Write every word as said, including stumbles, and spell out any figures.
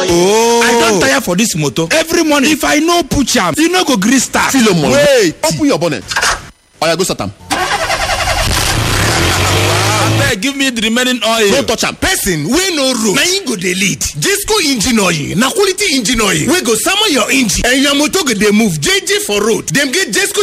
oh I don tire for dis motor. Every morning if I no push am, e no go gree start. Philemon, wait, open your bonnet. Oya go start am. Give me the remaining oil. No touch am. Person wey no road na him go dey lead. Jesco engine oil na quality engine oil wey go sama your engine and your motor go dey move jeje for road. Dem get Jesco